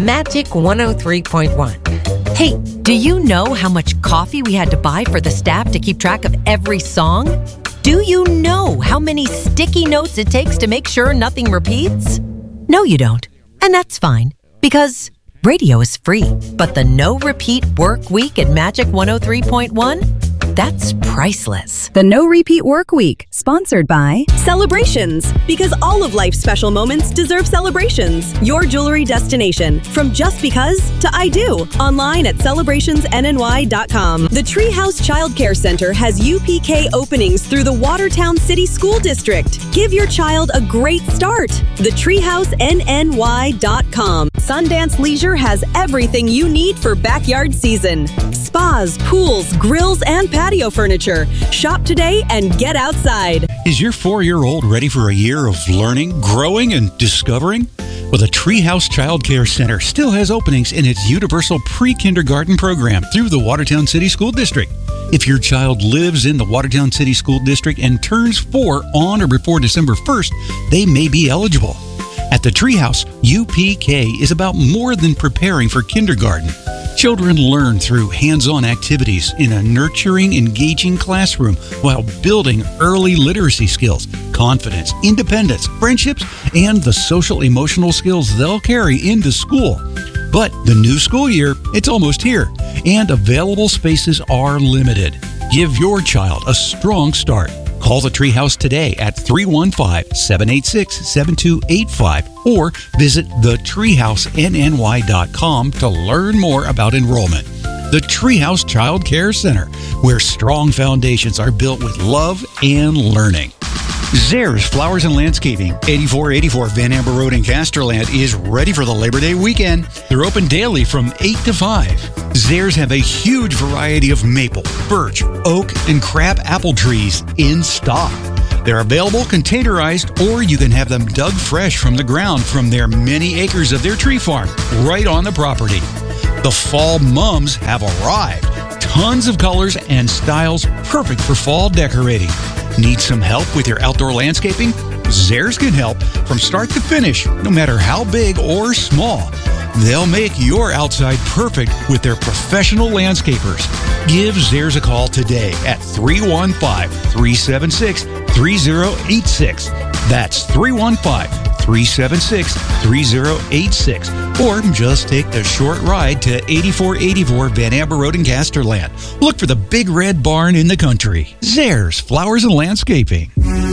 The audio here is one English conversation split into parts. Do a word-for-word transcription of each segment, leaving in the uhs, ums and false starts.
Magic one oh three point one. Hey, do you know how much coffee we had to buy for the staff to keep track of every song? Do you know how many sticky notes it takes to make sure nothing repeats? No, you don't. And that's fine, because radio is free. But the no repeat work week at Magic one oh three point one? That's priceless. The No Repeat Work Week, sponsored by Celebrations, because all of life's special moments deserve celebrations. Your jewelry destination, from just because to I do. Online at celebrations n n y dot com. The Treehouse Child Care Center has U P K openings through the Watertown City School District. Give your child a great start. the treehouse n n y dot com. Sundance Leisure has everything you need for backyard season. Spas, pools, grills, and patio furniture. Shop today and get outside. Is your four-year-old ready for a year of learning, growing, and discovering? Well, the Treehouse Child Care Center still has openings in its universal pre-kindergarten program through the Watertown City School District. If your child lives in the Watertown City School District and turns four on or before December first, they may be eligible. At the Treehouse, U P K is about more than preparing for kindergarten. Children learn through hands-on activities in a nurturing, engaging classroom while building early literacy skills, confidence, independence, friendships, and the social-emotional skills they'll carry into school. But the new school year, it's almost here, and available spaces are limited. Give your child a strong start. Call the Treehouse today at three one five, seven eight six, seven two eight five or visit the treehouse n n y dot com to learn more about enrollment. The Treehouse Child Care Center, where strong foundations are built with love and learning. Zares Flowers and Landscaping, eighty-four eighty-four Van Amber Road in Casterland, is ready for the Labor Day weekend. They're open daily from eight to five. Zares have a huge variety of maple, birch, oak, and crab apple trees in stock. They're available containerized, or you can have them dug fresh from the ground from their many acres of their tree farm right on the property. The fall mums have arrived. Tons of colors and styles perfect for fall decorating. Need some help with your outdoor landscaping? Zares can help from start to finish, no matter how big or small. They'll make your outside perfect with their professional landscapers. Give Zares a call today at three one five, three seven six, three zero eight six. That's three one five, three seven six, three zero eight six. Or just take the short ride to eighty-four eighty-four Van Amber Road in Casterland. Look for the big red barn in the country. Zares Flowers and Landscaping.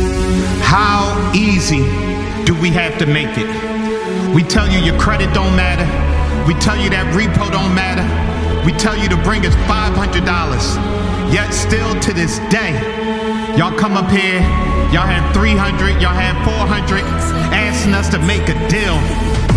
How easy do we have to make it? We tell you your credit don't matter. We tell you that repo don't matter. We tell you to bring us five hundred dollars. Yet still to this day, y'all come up here, y'all have three hundred, y'all have four hundred, asking us to make a deal.